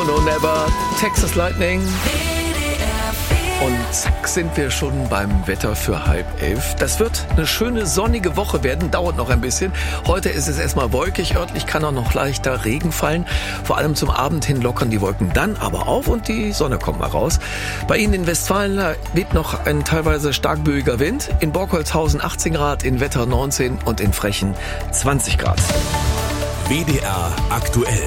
No Never, Texas Lightning. Und zack sind wir schon beim Wetter für 10:30. Das wird eine schöne sonnige Woche werden, dauert noch ein bisschen. Heute ist es erstmal wolkig, örtlich kann auch noch leichter Regen fallen. Vor allem zum Abend hin lockern die Wolken dann aber auf und die Sonne kommt mal raus. Bei Ihnen in Westfalen weht noch ein teilweise stark böiger Wind. In Borkholzhausen 18 Grad, in Wetter 19 und in Frechen 20 Grad. WDR aktuell.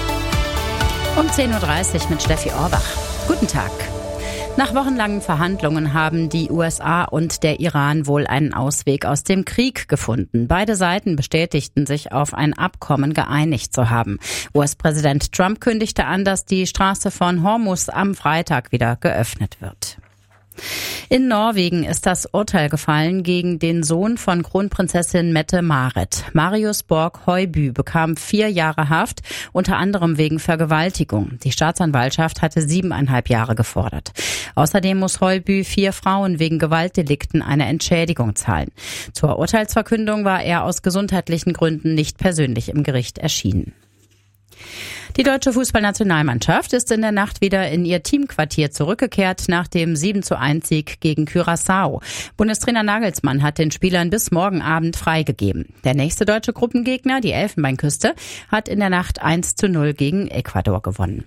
Um 10.30 Uhr mit Steffi Orbach. Guten Tag. Nach wochenlangen Verhandlungen haben die USA und der Iran wohl einen Ausweg aus dem Krieg gefunden. Beide Seiten bestätigten sich auf ein Abkommen geeinigt zu haben. US-Präsident Trump kündigte an, dass die Straße von Hormuz am Freitag wieder geöffnet wird. In Norwegen ist das Urteil gefallen gegen den Sohn von Kronprinzessin Mette-Marit. Marius Borg-Høiby bekam 4 Jahre Haft, unter anderem wegen Vergewaltigung. Die Staatsanwaltschaft hatte 7,5 Jahre gefordert. Außerdem muss Høiby 4 Frauen wegen Gewaltdelikten eine Entschädigung zahlen. Zur Urteilsverkündung war er aus gesundheitlichen Gründen nicht persönlich im Gericht erschienen. Die deutsche Fußballnationalmannschaft ist in der Nacht wieder in ihr Teamquartier zurückgekehrt nach dem 7:1-Sieg gegen Curaçao. Bundestrainer Nagelsmann hat den Spielern bis morgen Abend freigegeben. Der nächste deutsche Gruppengegner, die Elfenbeinküste, hat in der Nacht 1:0 gegen Ecuador gewonnen.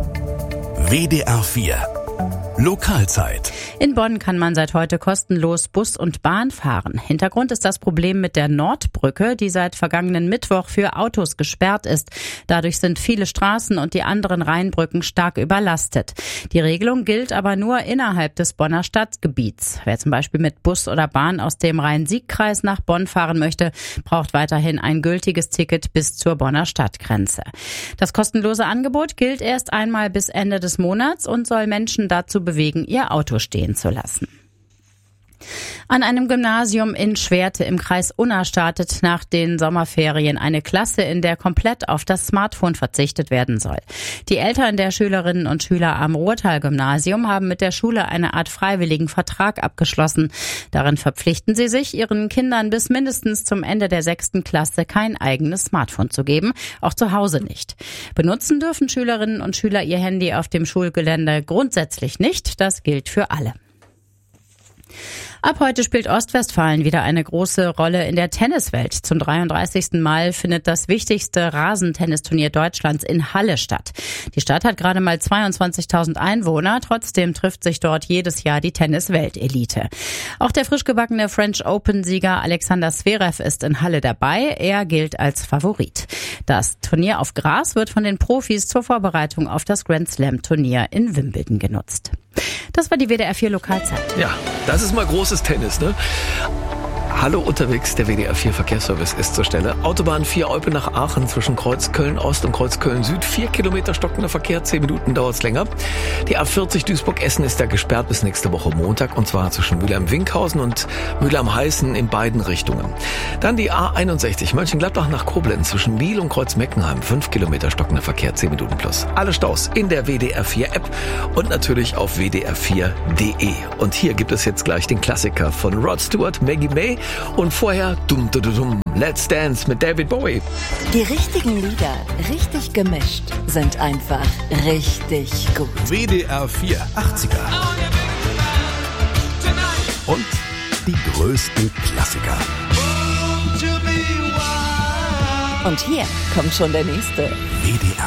WDR 4 Lokalzeit. In Bonn kann man seit heute kostenlos Bus und Bahn fahren. Hintergrund ist das Problem mit der Nordbrücke, die seit vergangenen Mittwoch für Autos gesperrt ist. Dadurch sind viele Straßen und die anderen Rheinbrücken stark überlastet. Die Regelung gilt aber nur innerhalb des Bonner Stadtgebiets. Wer zum Beispiel mit Bus oder Bahn aus dem Rhein-Sieg-Kreis nach Bonn fahren möchte, braucht weiterhin ein gültiges Ticket bis zur Bonner Stadtgrenze. Das kostenlose Angebot gilt erst einmal bis Ende des Monats und soll Menschen dazu bewegen, ihr Auto stehen zu lassen. An einem Gymnasium in Schwerte im Kreis Unna startet nach den Sommerferien eine Klasse, in der komplett auf das Smartphone verzichtet werden soll. Die Eltern der Schülerinnen und Schüler am Ruhrtal-Gymnasium haben mit der Schule eine Art freiwilligen Vertrag abgeschlossen. Darin verpflichten sie sich, ihren Kindern bis mindestens zum Ende der 6. Klasse kein eigenes Smartphone zu geben, auch zu Hause nicht. Benutzen dürfen Schülerinnen und Schüler ihr Handy auf dem Schulgelände grundsätzlich nicht. Das gilt für alle. Ab heute spielt Ostwestfalen wieder eine große Rolle in der Tenniswelt. Zum 33. Mal findet das wichtigste Rasentennisturnier Deutschlands in Halle statt. Die Stadt hat gerade mal 22.000 Einwohner. Trotzdem trifft sich dort jedes Jahr die Tennisweltelite. Auch der frisch gebackene French Open-Sieger Alexander Zverev ist in Halle dabei. Er gilt als Favorit. Das Turnier auf Gras wird von den Profis zur Vorbereitung auf das Grand Slam-Turnier in Wimbledon genutzt. Das war die WDR 4 Lokalzeit. Ja, das ist mal großes Tennis, ne? Hallo unterwegs, der WDR 4 Verkehrsservice ist zur Stelle. Autobahn 4 Olpe nach Aachen zwischen Kreuz Köln-Ost und Kreuz Köln-Süd. 4 Kilometer stockender Verkehr, 10 Minuten dauert's länger. Die A40 Duisburg-Essen ist ja gesperrt bis nächste Woche Montag, und zwar zwischen Mülheim-Winkhausen und Mülheim-Heißen in beiden Richtungen. Dann die A61 Mönchengladbach nach Koblenz zwischen Biel und Kreuz-Meckenheim. 5 Kilometer stockender Verkehr, 10 Minuten plus. Alle Staus in der WDR 4 App und natürlich auf wdr4.de. Und hier gibt es jetzt gleich den Klassiker von Rod Stewart, Maggie May. Und vorher Let's Dance mit David Bowie. Die richtigen Lieder, richtig gemischt, sind einfach richtig gut. WDR 4 80er. Und die größten Klassiker. Und hier kommt schon der nächste. WDR